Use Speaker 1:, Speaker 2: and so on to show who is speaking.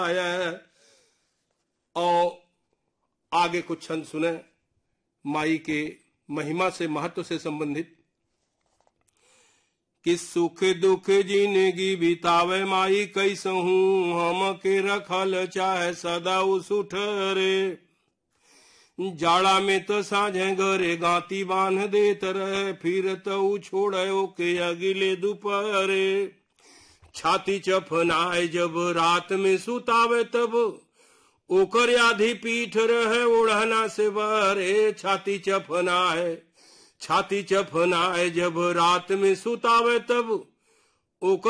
Speaker 1: आया है। और आगे कुछ छंद सुने माई के महिमा से, महत्व से संबंधित। कि सुख दुख जिंदगी बितावे माई कैसहू, हम के रखल चाहे सदा उसुठ रे। जाड़ा में तो साझे घरे गाती बांध देत रहे, फिर तो छोड़े ओके अगिले दोपहरे। छाती चफनाए जब रात में सुतावे, तब ओकर आधी पीठ रहे ओढ़ना से बहरे। छाती चफनाए जब रात में सुतावे, तब ओकर